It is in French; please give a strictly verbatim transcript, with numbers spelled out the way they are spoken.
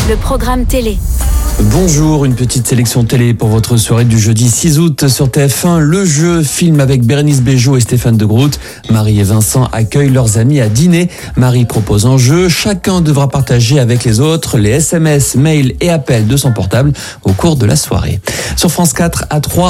le programme télé. Bonjour, une petite sélection télé pour votre soirée du jeudi six août sur T F un. Le jeu, film avec Bérénice Bejo et Stéphane de Groot. Marie et Vincent accueillent leurs amis à dîner. Marie propose un jeu. Chacun devra partager avec les autres les S M S, mails et appels de son portable au cours de la soirée. Sur France quatre, à trois,